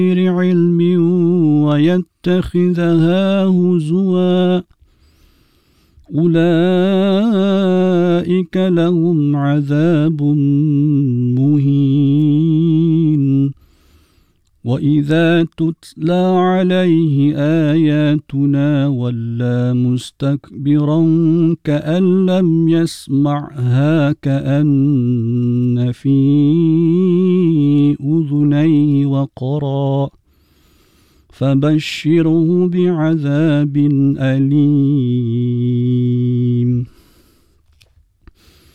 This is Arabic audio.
علم ويتخذها هزوا أولئك لهم عذاب مهين وإذا تتلى عليه آياتنا ولى مستكبرا كأن لم يسمعها كأن في أذنيه وقرا فبشره بعذاب أليم